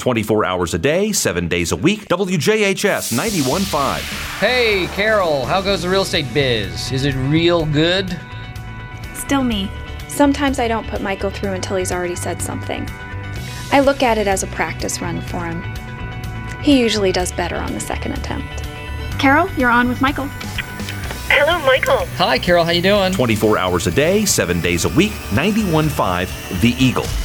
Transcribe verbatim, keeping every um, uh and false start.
twenty-four hours a day, seven days a week. W J H S ninety-one point five. Hey, Carol, how goes the real estate biz? Is it real good? Still me. Sometimes I don't put Michael through until he's already said something. I look at it as a practice run for him. He usually does better on the second attempt. Carol, you're on with Michael. Hello, Michael. Hi, Carol, how you doing? twenty-four hours a day, seven days a week. ninety-one point five The Eagle.